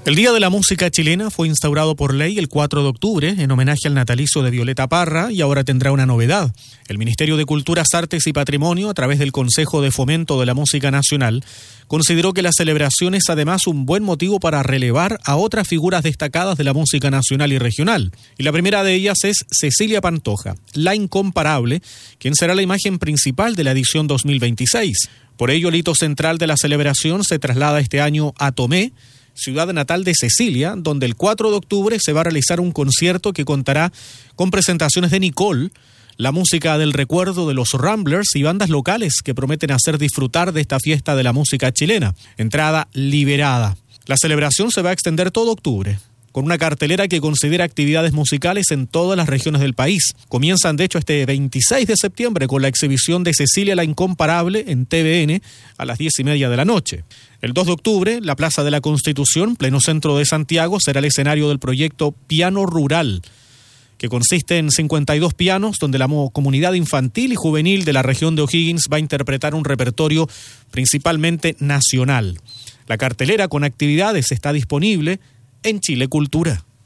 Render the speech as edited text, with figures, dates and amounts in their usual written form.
El Día de la Música Chilena fue instaurado por ley el 4 de octubre en homenaje al natalicio de Violeta Parra y ahora tendrá una novedad. El Ministerio de Culturas, Artes y Patrimonio, a través del Consejo de Fomento de la Música Nacional, consideró que la celebración es además un buen motivo para relevar a otras figuras destacadas de la música nacional y regional. Y la primera de ellas es Cecilia Pantoja, la incomparable, quien será la imagen principal de la edición 2026. Por ello, el hito central de la celebración se traslada este año a Tomé, ciudad natal de Cecilia, donde el 4 de octubre se va a realizar un concierto que contará con presentaciones de Nicole, la música del recuerdo de los Ramblers y bandas locales que prometen hacer disfrutar de esta fiesta de la música chilena. Entrada liberada. La celebración se va a extender todo octubre, con una cartelera que considera actividades musicales en todas las regiones del país. Comienzan, de hecho, este 26 de septiembre con la exhibición de Cecilia la Incomparable en TVN a las 10:30 de la noche. El 2 de octubre, la Plaza de la Constitución, pleno centro de Santiago, será el escenario del proyecto Piano Rural, que consiste en 52 pianos, donde la comunidad infantil y juvenil de la región de O'Higgins va a interpretar un repertorio principalmente nacional. La cartelera con actividades está disponible en Chile Cultura.